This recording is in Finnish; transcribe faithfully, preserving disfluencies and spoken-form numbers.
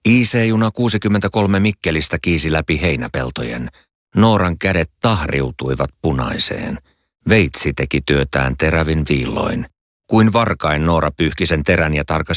I C-juna kuusikymmentäkolme Mikkelistä kiisi läpi heinäpeltojen. Nooran kädet tahriutuivat punaiseen. Veitsi teki työtään terävin viilloin. Kuin varkain Noora pyyhki sen terän ja tarkasti